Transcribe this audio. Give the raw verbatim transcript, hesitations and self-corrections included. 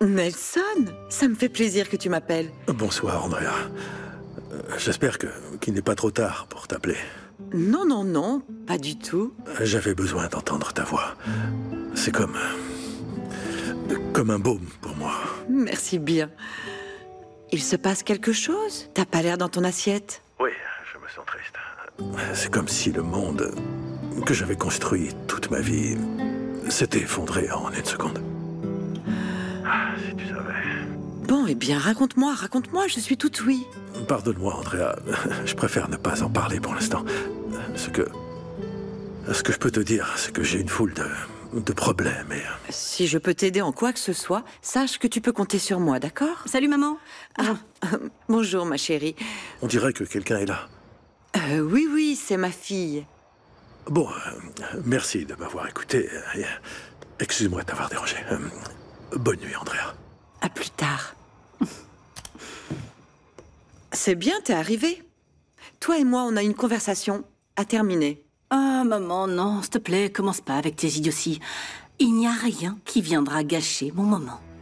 Nelson, ça me fait plaisir que tu m'appelles. Bonsoir, Andrea. Euh, J'espère que qu'il n'est pas trop tard pour t'appeler. Non, non, non, pas du tout. J'avais besoin d'entendre ta voix. C'est comme... comme un baume pour moi. Merci bien. Il se passe quelque chose? T'as pas l'air dans ton assiette. Oui, je me sens triste. C'est comme si le monde que j'avais construit toute ma vie s'était effondré en une seconde. Ah, si tu savais... Bon, eh bien, raconte-moi, raconte-moi, je suis toute oui. Pardonne-moi, Andrea. Je préfère ne pas en parler pour l'instant. Ce que... Ce que je peux te dire, c'est que j'ai une foule de... de problèmes et... Si je peux t'aider en quoi que ce soit, sache que tu peux compter sur moi, d'accord? Salut maman. Ah, bonjour ma chérie. On dirait que quelqu'un est là. Euh, oui, oui, c'est ma fille. Bon, euh, merci de m'avoir écouté. et, euh, Excuse-moi de t'avoir dérangé. Euh, bonne nuit, Andrea. À plus tard. C'est bien, t'es arrivé. Toi et moi, on a une conversation à terminer. Ah maman, non, s'il te plaît, commence pas avec tes idioties. Il n'y a rien qui viendra gâcher mon moment.